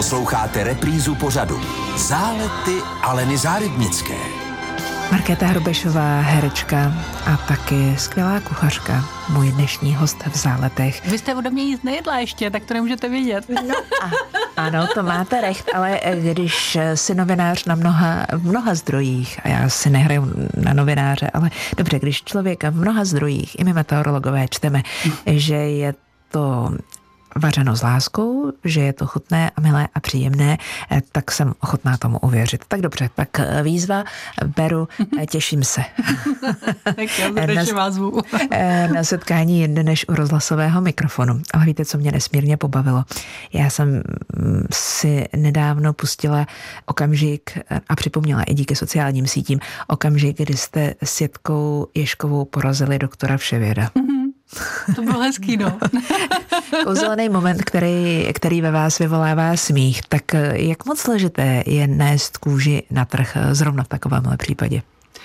Posloucháte reprízu pořadu Zálety Aleny Zárybnické. Markéta Hrubešová, herečka a taky skvělá kuchařka, můj dnešní host v Záletech. Vy jste ode mě nic nejedla ještě, tak to nemůžete vědět. No ano, to máte recht, ale když jsi novinář na mnoha zdrojích, a já si nehraju na novináře, ale dobře, když člověk v mnoha zdrojích, i my meteorologové čteme, že je to vařeno s láskou, že je to chutné a milé a příjemné, tak jsem ochotná tomu uvěřit. Tak dobře, tak výzva beru, těším se. Tak já zde vás zvu. Na setkání jinde než u rozhlasového mikrofonu. Ale víte, co mě nesmírně pobavilo? Já jsem si nedávno pustila okamžik a připomněla i díky sociálním sítím okamžik, kdy jste s Jitkou Ježkovou porazili doktora Vševěda. To bylo hezký, no. Kouzelný moment, který ve vás vyvolává smích. Tak jak moc složité je nést kůži na trh zrovna v takovémhle případě?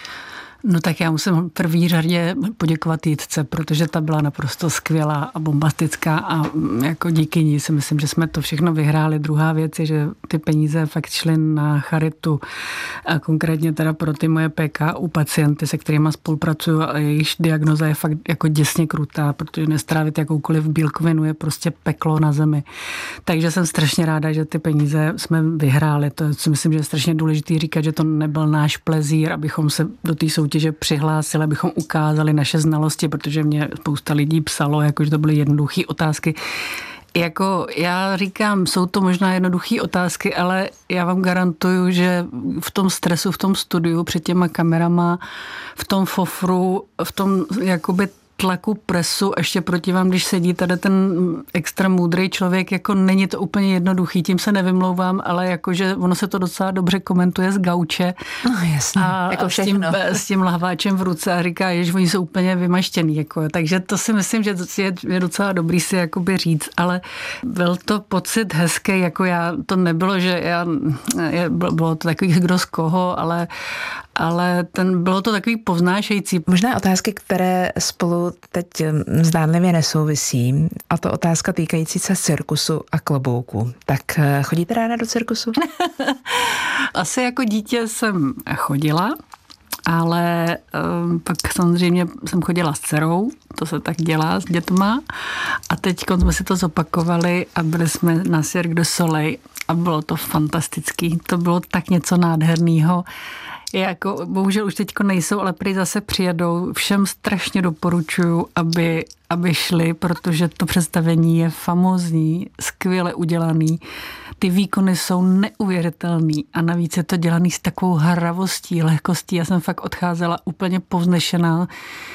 No tak já musím v první řadě poděkovat Jitce, protože ta byla naprosto skvělá a bombastická a jako díky ní si myslím, že jsme to všechno vyhráli. Druhá věc je, že ty peníze fakt šly na charitu a konkrétně teda pro ty moje PKU pacienty, se kterými spolupracuju a jejichž diagnoza je fakt jako děsně krutá, protože nestrávit jakoukoliv bílkovinu je prostě peklo na zemi. Takže jsem strašně ráda, že ty peníze jsme vyhráli. To si myslím, že je strašně důležitý říkat, že to nebyl náš plezír, abychom se do té soutěže přihlásili, abychom ukázali naše znalosti, protože mě spousta lidí psalo, jakože to byly jednoduché otázky. Jako já říkám, jsou to možná jednoduché otázky, ale já vám garantuju, že v tom stresu, v tom studiu, před těma kamerama, v tom fofru, v tom jakoby tlaku presu, ještě proti vám, když sedí tady ten extra moudrý člověk, jako není to úplně jednoduchý, tím se nevymlouvám, ale jakože ono se to docela dobře komentuje z gauče. No jasně, jako všechno. S tím lahváčem v ruce a říká, že oni jsou úplně vymaštěný. Jako, takže to si myslím, že je docela dobrý si jakoby říct, ale byl to pocit hezký, jako já, to nebylo, že bylo to takový kdo z koho, ale bylo to takový povznášející. Možná otázky, které spolu teď zdánlivě nesouvisí, a to otázka týkající se cirkusu a klobouku. Tak chodíte ráda do cirkusu? Asi jako dítě jsem chodila, ale pak samozřejmě jsem chodila s dcerou, to se tak dělá s dětma a teď jsme si to zopakovali a byli jsme na Cirque du Soleil a bylo to fantastický. To bylo tak něco nádherného. Jako, bohužel už teďko nejsou, ale prý zase přijedou. Všem strašně doporučuju, aby šli, protože to představení je famózní, skvěle udělaný. Ty výkony jsou neuvěřitelný a navíc je to dělaný s takovou hravostí, lehkostí. Já jsem fakt odcházela úplně povznešená,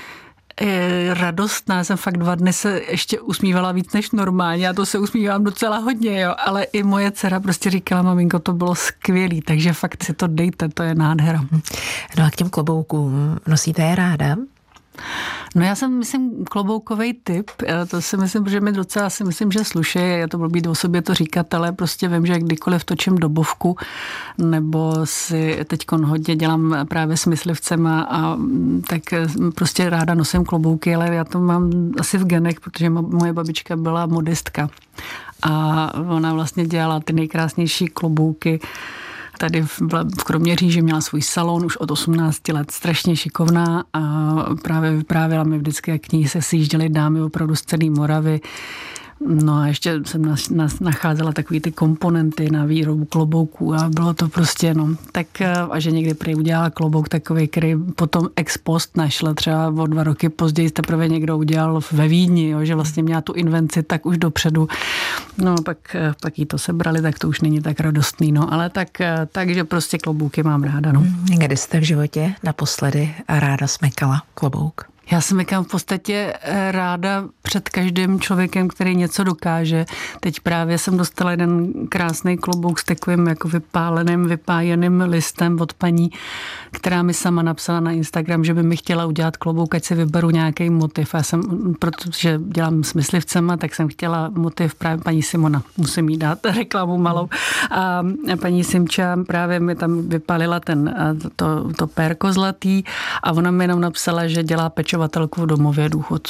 radostná, jsem fakt 2 dny se ještě usmívala víc než normálně, já to se usmívám docela hodně, jo, ale i moje dcera prostě říkala, maminko, to bylo skvělý, takže fakt si to dejte, to je nádhera. No a k těm kloboukům nosíte je ráda? No já jsem, myslím, kloboukovej typ, to si myslím, že mi docela si myslím, že sluší, je to blbý o sobě to říkat, ale prostě vím, že kdykoliv točím dobovku, nebo si teďkon hodně dělám právě s myslivcem a tak prostě ráda nosím klobouky, ale já to mám asi v genech, protože moje babička byla modistka a ona vlastně dělala ty nejkrásnější klobouky. Tady v Kroměříži měla svůj salon už od 18 let, strašně šikovná a právě vyprávěla mi vždycky, jak k ní se sjížděly dámy opravdu z celé Moravy. No a ještě jsem nacházela takový ty komponenty na výrobu klobouků a bylo to prostě, no, tak a že někdy prý udělala klobouk takový, který potom ex post našla třeba o 2 roky později teprve někdo udělal ve Vídni, jo, že vlastně měla tu invenci tak už dopředu. No pak jí to sebrali, tak to už není tak radostný, no, ale takže prostě klobouky mám ráda, no. Kdy jste v životě naposledy ráda smekala klobouk? Já se mykám v podstatě ráda před každým člověkem, který něco dokáže. Teď právě jsem dostala jeden krásný klobouk s takovým jako vypájeným listem od paní, která mi sama napsala na Instagram, že by mi chtěla udělat klobouk, ať si vyberu nějaký motiv. Já jsem, protože dělám s myslivcema, tak jsem chtěla motiv právě paní Simona. Musím jí dát reklamu malou. A paní Simča právě mi tam vypálila to pérko zlatý a ona mi jenom napsala, že dělá pečovatelku v domově důchodců.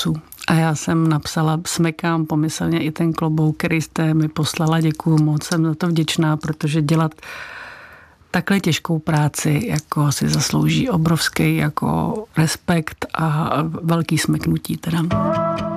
A já jsem napsala, smekám pomyslně i ten klobouk, který jste mi poslala. Děkuju moc, jsem za to vděčná, protože dělat takhle těžkou práci jako si zaslouží obrovský jako respekt a velký smeknutí teda.